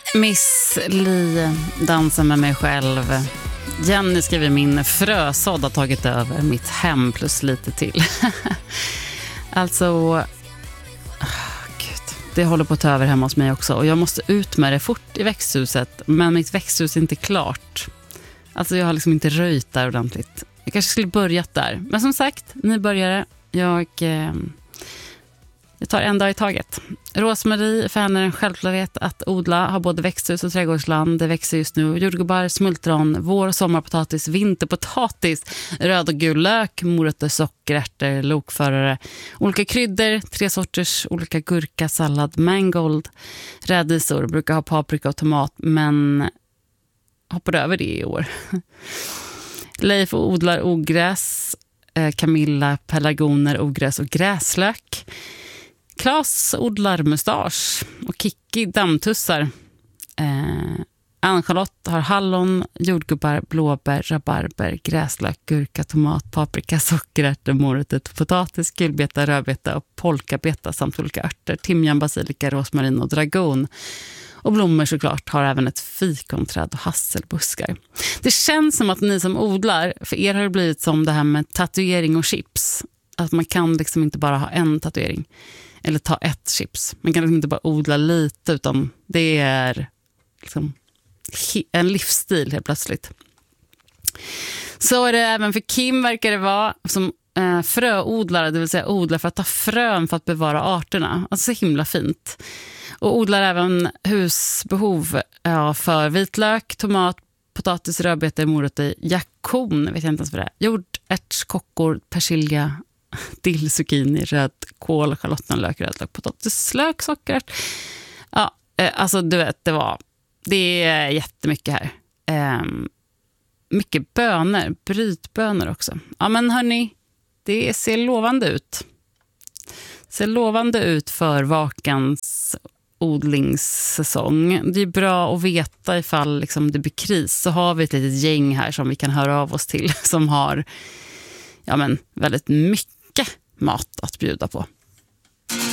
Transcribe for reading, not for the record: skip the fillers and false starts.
Miss Li dansar med mig själv. Jenny skriver min frösådd har tagit över mitt hem plus lite till. Alltså, gud, det håller på att ta över hemma hos mig också. Och jag måste ut med det fort i växthuset. Men mitt växthus är inte klart. Alltså jag har liksom inte röjt där ordentligt. Jag kanske skulle börjat där. Men som sagt, ni började. Jag tar en dag i taget. Rosmarie, för henne är en självklarhet att odla, har både växthus och trädgårdsland. Det växer just nu jordgubbar, smultron, vår- och sommarpotatis, vinterpotatis, röd och gul lök, morötter, sockerärtor, lokförare, olika kryddor, 3 sorters, olika gurka, sallad, mangold, rädisor, brukar ha paprika och tomat, men hoppar över det i år. Leif odlar ogräs, Camilla pelargoner, ogräs och gräslök. Klas odlar mustasch och Kikki dammtussar. Ann-Charlotte har hallon, jordgubbar, blåbär, rabarber, gräslök, gurka, tomat, paprika, sockerärtor, morötter, potatis, gulbeta, rödbeta och polkabeta samt olika örter, timjan, basilika, rosmarin och dragon. Och blommor såklart har även ett fikonträd och hasselbuskar. Det känns som att ni som odlar, för er har det blivit som det här med tatuering och chips. Att man kan liksom inte bara ha en tatuering eller ta ett chips. Man kan liksom inte bara odla lite, utan det är liksom en livsstil helt plötsligt. Så är det även för Kim, verkar det vara, som fröodlare, det vill säga odlar för att ta frön för att bevara arterna. Alltså så himla fint. Och odlar även husbehov för vitlök, tomat, potatis, rödbetor, morötter, jakon, vet jag inte ens vad det är. Jordärtskockor, persilja, dill, zucchini, rödkål, schalottenlök, rödlök, potatislök, sockerärt. Ja, alltså du vet, det är jättemycket här. Mycket bönor, brytbönor också. Ja men hörni, det ser lovande ut. Ser lovande ut för vakans odlingssäsong. Det är bra att veta ifall liksom det blir kris, så har vi ett litet gäng här som vi kan höra av oss till som har väldigt mycket mat att bjuda på.